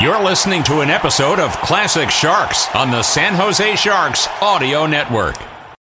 You're listening to an episode of Classic Sharks on the San Jose Sharks Audio Network.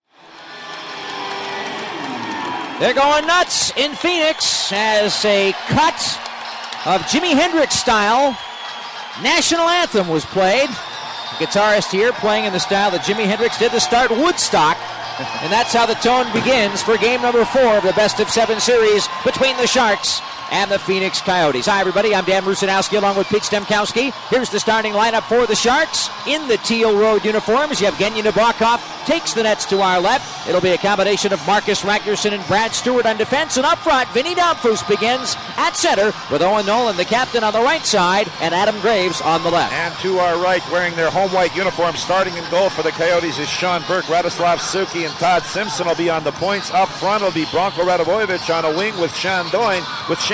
They're going nuts in Phoenix as a cut of Jimi Hendrix style national anthem was played. The guitarist here playing in the style that Jimi Hendrix did to start Woodstock. And that's how the tone begins for game number 4 of the best-of-7 series between the Sharks and the Phoenix Coyotes. Hi, everybody. I'm Dan Rusanowski along with Pete Stemkowski. Here's the starting lineup for the Sharks. In the teal road uniforms, you have Evgeny Nabokov takes the nets to our left. It'll be a combination of Marcus Ragnarsson and Brad Stewart on defense. And up front, Vinny Damphousse begins at center with Owen Nolan, the captain, on the right side, and Adam Graves on the left. And to our right, wearing their home white uniforms, starting in goal for the Coyotes is Sean Burke. Radoslav Suzuki and Todd Simpson will be on the points. Up front will be Branko Radivojevic on a wing with Shane Doyne,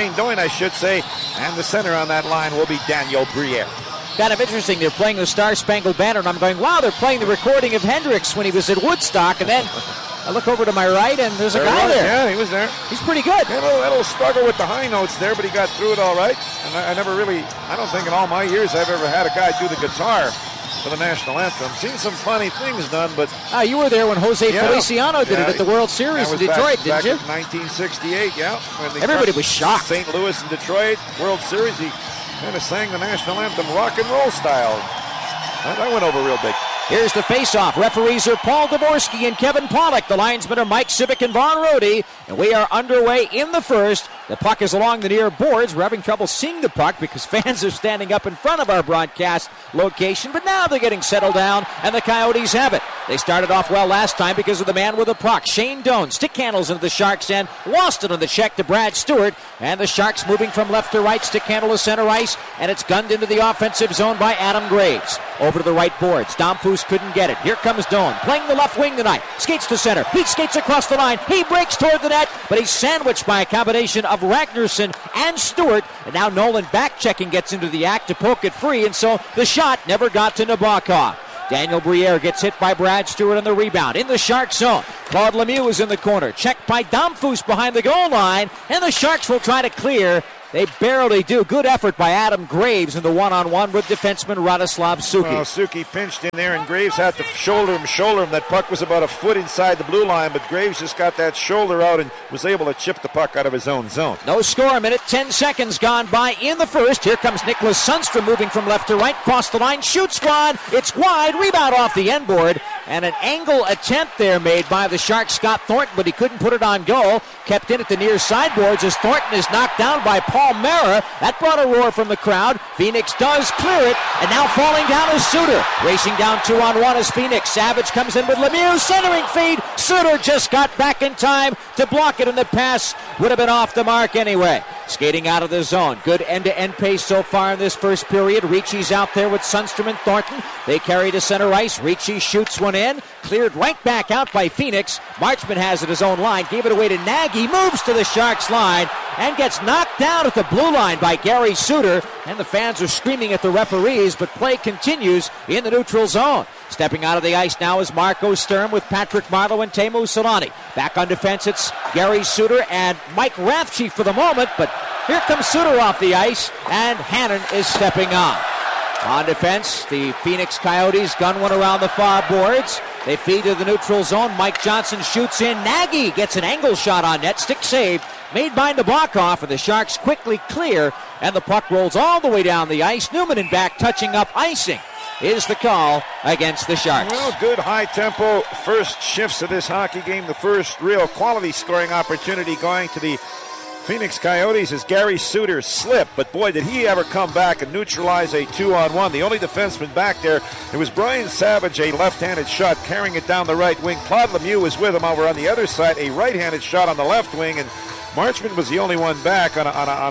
and the center on that line will be Daniel Briere. Kind of interesting, they're playing the Star Spangled Banner, and I'm going, wow, they're playing the recording of Hendrix when he was at Woodstock, and then I look over to my right, and there's a guy there. Yeah, he was there. He's pretty good. Had a little struggle with the high notes there, but he got through it all right. And I don't think in all my years I've ever had a guy do the guitar for the national anthem. Seen some funny things done, but... you were there when Jose Feliciano did it at the World Series in Detroit, didn't you? Back in 1968, yeah. Everybody was shocked. St. Louis and Detroit, World Series, he kind of sang the national anthem rock and roll style. That went over real big. Here's the face-off. Referees are Paul Dvorsky and Kevin Pollock. The linesmen are Mike Civic and Vaughn Rohde. And we are underway in the first. The puck is along the near boards. We're having trouble seeing the puck because fans are standing up in front of our broadcast location. But now they're getting settled down, and the Coyotes have it. They started off well last time because of the man with the puck. Shane Doan stick handles into the Sharks' end. Lost it on the check to Brad Stewart. And the Sharks moving from left to right. Stick handle to center ice. And it's gunned into the offensive zone by Adam Graves. Over to the right boards. Damphousse couldn't get it. Here comes Doan, playing the left wing tonight. Skates to center. He skates across the line. He breaks toward the net, but he's sandwiched by a combination of Ragnarsson and Stewart. And now Nolan back-checking gets into the act to poke it free, and so the shot never got to Nabokov. Daniel Briere gets hit by Brad Stewart on the rebound. In the Sharks zone, Claude Lemieux is in the corner. Checked by Damphousse behind the goal line, and the Sharks will try to clear. They barely do. Good effort by Adam Graves in the one-on-one with defenseman Radoslav Suzuki. Well, Suzuki pinched in there, and Graves had to shoulder him. That puck was about a foot inside the blue line, but Graves just got that shoulder out and was able to chip the puck out of his own zone. No score, a minute, 10 seconds gone by in the first. Here comes Nicholas Sundstrom moving from left to right, cross the line, shoots one. It's wide, rebound off the end board, and an angle attempt there made by the Sharks, Scott Thornton, but he couldn't put it on goal. Kept in at the near sideboards as Thornton is knocked down by Paul Mara. That brought a roar from the crowd. Phoenix does clear it, and now falling down is Suter. Racing down 2-on-1 as Phoenix. Savage comes in with Lemieux, centering feed. Suter just got back in time to block it, and the pass would have been off the mark anyway. Skating out of the zone. Good end-to-end pace so far in this first period. Ricci's out there with Sundstrom and Thornton. They carry to center ice. Ricci shoots one in. Cleared right back out by Phoenix. Marchman has it his own line. Gave it away to Nagy. Moves to the Sharks line and gets knocked down at the blue line by Gary Suter. And the fans are screaming at the referees, but play continues in the neutral zone. Stepping out of the ice now is Marco Sturm with Patrick Marleau and Teemu Selanne. Back on defense, it's Gary Suter and Mike Rathje for the moment, but here comes Suter off the ice, and Hannon is stepping on. On defense, the Phoenix Coyotes gun one around the far boards. They feed to the neutral zone. Mike Johnson shoots in. Nagy gets an angle shot on net. Stick save made by Nabokov, and the Sharks quickly clear, and the puck rolls all the way down the ice. Newman in back touching up icing is the call against the Sharks. Well, good high-tempo first shifts of this hockey game. The first real quality scoring opportunity going to the Phoenix Coyotes as Gary Suter slipped, but boy, did he ever come back and neutralize a 2-on-1. The only defenseman back there, it was Brian Savage, a left-handed shot, carrying it down the right wing. Claude Lemieux was with him over on the other side, a right-handed shot on the left wing, and Marchman was the only one back on a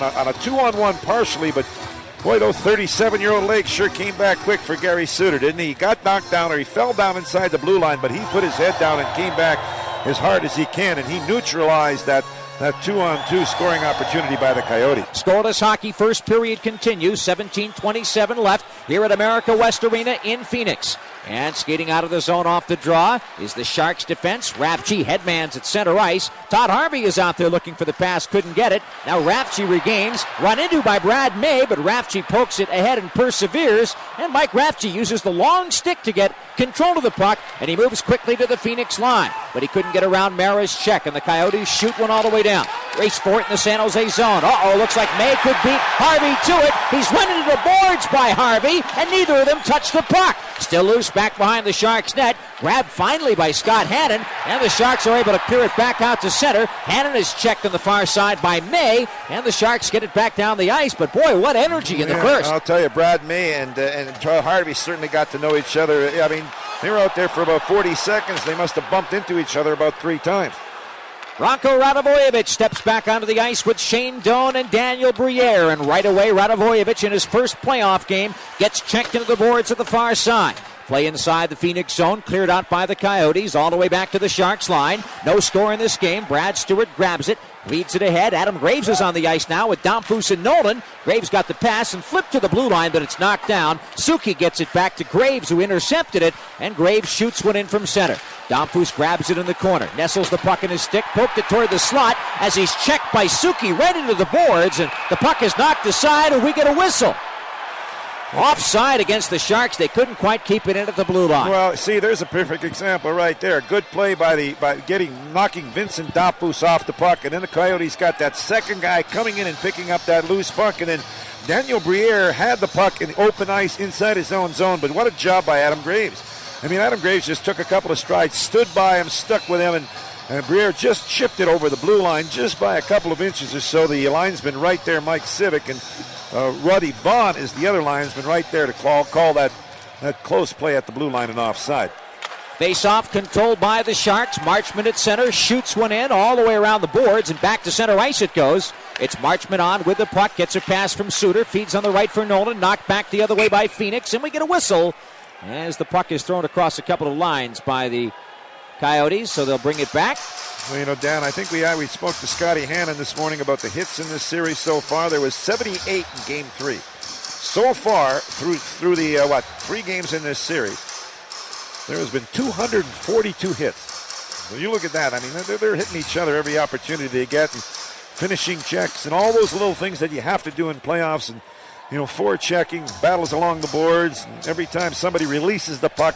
2-on-1 partially, but boy, those 37-year-old legs sure came back quick for Gary Suter, didn't he? He got knocked down, or he fell down inside the blue line, but he put his head down and came back as hard as he can, and he neutralized that 2-on-2 scoring opportunity by the Coyotes. Scoreless hockey first period continues. 17:27 left here at America West Arena in Phoenix. And skating out of the zone off the draw is the Sharks defense. Rafchi headmans at center ice. Todd Harvey is out there looking for the pass, couldn't get it. Now Rafchi regains, run into by Brad May, but Rafchi pokes it ahead and perseveres. And Mike Rafchi uses the long stick to get control of the puck, and he moves quickly to the Phoenix line. But he couldn't get around Mara's check, and the Coyotes shoot one all the way down. Race for it in the San Jose zone. Looks like May could beat Harvey to it. He's run into the boards by Harvey, and neither of them touch the puck. Still loose back behind the Sharks net. Grabbed finally by Scott Hannon, and the Sharks are able to clear it back out to center. Hannon is checked on the far side by May, and the Sharks get it back down the ice. But boy, what energy in the first. I'll tell you, Brad May and Todd Harvey certainly got to know each other. I mean, they were out there for about 40 seconds. They must have bumped into each other about 3 times. Ranko Radivojevic steps back onto the ice with Shane Doan and Daniel Briere, and right away Radivojevic in his first playoff game gets checked into the boards at the far side. Play inside the Phoenix zone, cleared out by the Coyotes, all the way back to the Sharks line. No score in this game. Brad Stewart grabs it, leads it ahead. Adam Graves is on the ice now with Domfus and Nolan. Graves got the pass and flipped to the blue line, but it's knocked down. Suki gets it back to Graves, who intercepted it, and Graves shoots one in from center. Domfus grabs it in the corner, nestles the puck in his stick, poked it toward the slot as he's checked by Suki right into the boards, and the puck is knocked aside, and we get a whistle. Offside against the Sharks. They couldn't quite keep it in at the blue line. Well, see, there's a perfect example right there. Good play by knocking Vincent Domfus off the puck, and then the Coyotes got that second guy coming in and picking up that loose puck, and then Daniel Briere had the puck in open ice inside his own zone. But what a job by Adam Graves. I mean, Adam Graves just took a couple of strides, stood by him, stuck with him, and Briere just chipped it over the blue line just by a couple of inches or so. The linesman right there, Mike Civic, and Ruddy Vaughn is the other linesman right there to call that close play at the blue line and offside. Face-off controlled by the Sharks. Marchment at center, shoots one in all the way around the boards, and back to center ice it goes. It's Marchment on with the puck, gets a pass from Suter, feeds on the right for Nolan, knocked back the other way by Phoenix, and we get a whistle as the puck is thrown across a couple of lines by the Coyotes, so they'll bring it back. Well, you know, Dan, I think we spoke to Scotty Hannon this morning about the hits in this series so far. There was 78 in Game 3. So far, through the, 3 games in this series, there has been 242 hits. So you look at that. I mean, they're hitting each other every opportunity they get, and finishing checks, and all those little things that you have to do in playoffs, and, forechecking, battles along the boards, and every time somebody releases the puck,